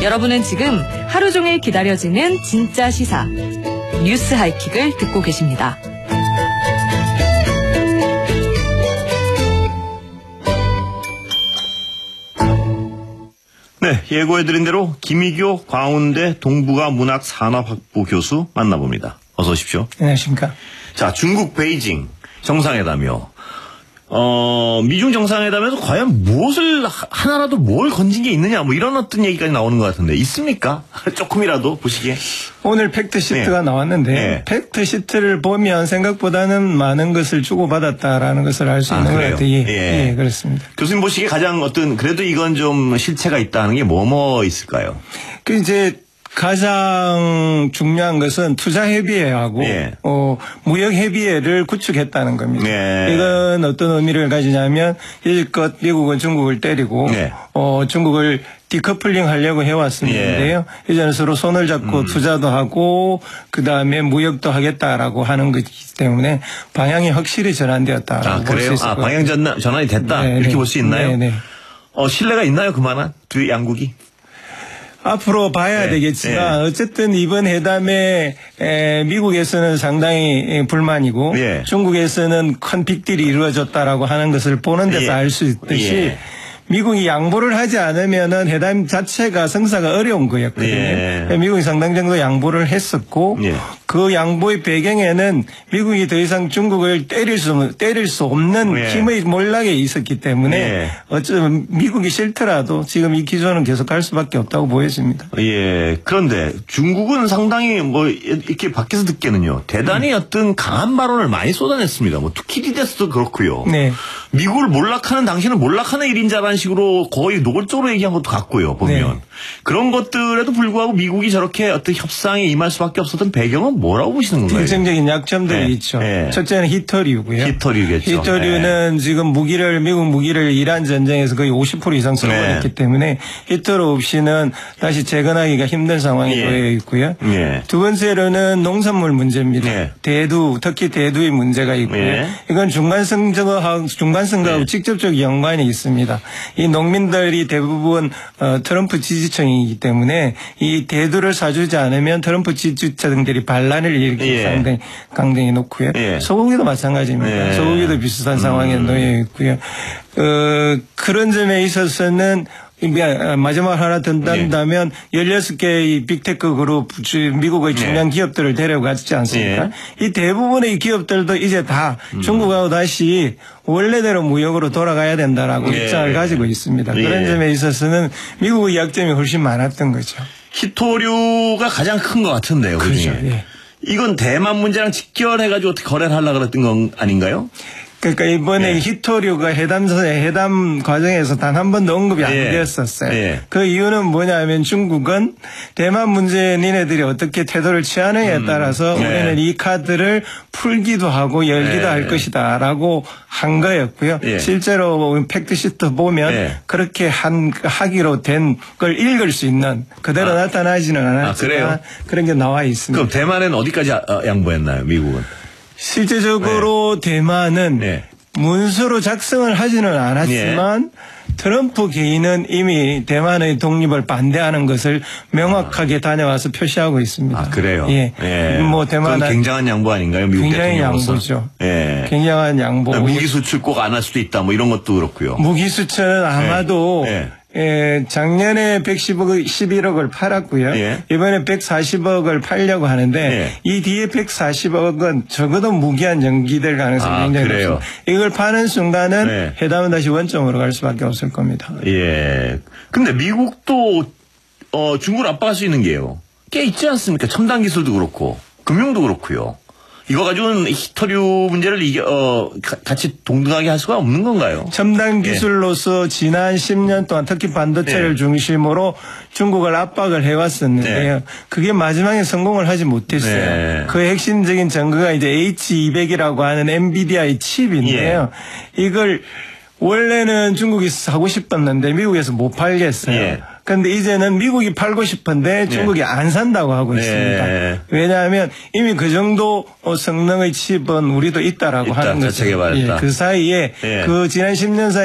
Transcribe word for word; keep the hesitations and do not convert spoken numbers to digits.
여러분은 지금 하루 종일 기다려지는 진짜 시사 뉴스 하이킥을 듣고 계십니다. 네, 예고해드린 대로 김희교 광운대 동북아문학산업학부 교수 만나봅니다. 어서 오십시오. 안녕하십니까. 자, 중국 베이징 정상회담이요. 어, 미중 정상회담에서 과연 무엇을, 하나라도 뭘 건진 게 있느냐, 뭐 이런 어떤 얘기까지 나오는 것 같은데, 있습니까? 조금이라도 보시기에. 오늘 팩트시트가 네. 나왔는데, 네. 팩트시트를 보면 생각보다는 많은 것을 주고받았다라는 것을 알 수 아, 있는 것 그래요? 같아요. 예, 예. 예, 그렇습니다. 교수님 보시기에 가장 어떤, 그래도 이건 좀 실체가 있다는 게 뭐 뭐 있을까요? 그 이제, 가장 중요한 것은 투자 협의회하고 예. 어, 무역 협의회를 구축했다는 겁니다. 예. 이건 어떤 의미를 가지냐면 이제껏 미국은 중국을 때리고 예. 어, 중국을 디커플링 하려고 해왔었는데요. 예. 이제는 서로 손을 잡고 음. 투자도 하고 그다음에 무역도 하겠다라고 하는 것이기 때문에 방향이 확실히 전환되었다라고 아, 볼 수 그래요? 있을 아, 것 방향 전환, 전환이 됐다. 네, 이렇게 네. 볼 수 있나요? 네, 네. 어, 신뢰가 있나요? 그만한? 두 양국이? 앞으로 봐야 네, 되겠지만 네. 어쨌든 이번 회담에 에, 미국에서는 상당히 불만이고 예. 중국에서는 큰 빅딜이 이루어졌다라고 하는 것을 보는 데서 예. 알 수 있듯이 예. 미국이 양보를 하지 않으면은 회담 자체가 성사가 어려운 거였거든요. 예. 미국이 상당 정도 양보를 했었고 예. 그 양보의 배경에는 미국이 더 이상 중국을 때릴 수 때릴 수 없는 예. 힘의 몰락에 있었기 때문에 예. 어쩌면 미국이 싫더라도 지금 이 기조는 계속할 수밖에 없다고 보여집니다. 예. 그런데 중국은 상당히 뭐 이렇게 밖에서 듣기에는요. 대단히 음. 어떤 강한 발언을 많이 쏟아냈습니다. 뭐 투키디데스도 그렇고요. 네. 미국을 몰락하는 당신은 몰락하는 일인자라는 식으로 거의 노골적으로 얘기한 것도 같고요. 보면. 네. 그런 것들에도 불구하고 미국이 저렇게 어떤 협상에 임할 수밖에 없었던 배경은 뭐라고 보시는 건가요? 결정적인 약점들이 네. 있죠. 네. 첫째는 히터류고요. 히터류겠죠. 히터류는 네. 지금 무기를 미국 무기를 이란 전쟁에서 거의 오십 퍼센트 이상 써버렸기 네. 때문에 히터류 없이는 다시 재건하기가 힘든 상황에 놓여 예. 있고요. 예. 두 번째로는 농산물 문제입니다. 예. 대두, 특히 대두의 문제가 있고요. 예. 이건 중간선거하고 중간선거하고 예. 직접적 연관이 있습니다. 이 농민들이 대부분 어, 트럼프 지지층이기 때문에 이 대두를 사주지 않으면 트럼프 지지층들이 반란을 일으킬 예. 상당히 강등이 높고요. 예. 소고기도 마찬가지입니다. 예. 소고기도 비슷한 음. 상황에 놓여 있고요. 어, 그런 점에 있어서는 마지막 하나 든다면 네. 열여섯 개의 빅테크 그룹 미국의 중요한 네. 기업들을 데려갔지 않습니까? 네. 이 대부분의 기업들도 이제 다 음. 중국하고 다시 원래대로 무역으로 돌아가야 된다라고 네. 입장을 가지고 있습니다. 네. 그런 점에 있어서는 미국의 약점이 훨씬 많았던 거죠. 히토류가 가장 큰 것 같은데요. 그렇죠. 네. 이건 대만 문제랑 직결해가지고 어떻게 거래를 하려고 그랬던 건 아닌가요? 그러니까 이번에 네. 히토류가 회담선에 회담 과정에서 단 한 번도 언급이 안 네. 되었었어요. 네. 그 이유는 뭐냐면 중국은 대만 문제에 니네들이 어떻게 태도를 취하느냐에 음. 따라서 네. 우리는 이 카드를 풀기도 하고 열기도 네. 할 것이다라고 한 거였고요. 네. 실제로 팩트시트 보면 네. 그렇게 한 하기로 된 걸 읽을 수 있는 그대로 아. 나타나지는 않았지만 아, 그런 게 나와 있습니다. 그럼 대만은 어디까지 양보했나요, 미국은? 실제적으로 네. 대만은 네. 문서로 작성을 하지는 않았지만 네. 트럼프 개인은 이미 대만의 독립을 반대하는 것을 명확하게 아. 다녀와서 표시하고 있습니다. 아, 그래요? 예. 예. 뭐 대만은 굉장한 양보 아닌가요? 미국 굉장히 대통령으로서? 양보죠. 예. 굉장한 양보. 무기 수출 꼭 안 할 수도 있다. 뭐 이런 것도 그렇고요. 무기 수출은 아마도 예. 예. 예, 작년에 백십일억을 팔았고요. 예. 이번에 백사십억을 팔려고 하는데 예. 이 뒤에 백사십억은 적어도 무기한 연기될 가능성이 아, 굉장히 그래요? 높습니다. 이걸 파는 순간은 예. 회담은 다시 원점으로 갈 수밖에 없을 겁니다. 예. 근데 미국도 어, 중국을 압박할 수 있는 게요. 꽤 있지 않습니까? 첨단 기술도 그렇고 금융도 그렇고요. 이거 가지고는 히토류 문제를 이겨, 어, 같이 동등하게 할 수가 없는 건가요? 첨단 기술로서 예. 지난 십 년 동안 특히 반도체를 네. 중심으로 중국을 압박을 해왔었는데요. 네. 그게 마지막에 성공을 하지 못했어요. 네. 그 핵심적인 증거가 이제 에이치 이백이라고 하는 엔비디아의 칩인데요. 예. 이걸 원래는 중국이 사고 싶었는데 미국에서 못 팔겠어요. 예. 그런데 이제는 미국이 팔고 싶은데 중국이 네. 안 산다고 하고 네. 있습니다. 왜냐하면 이미 그 정도 성능의 칩은 우리도 있다라고 있다, 하는 거죠. 예, 그 사이에 예. 그 지난 십 년 사이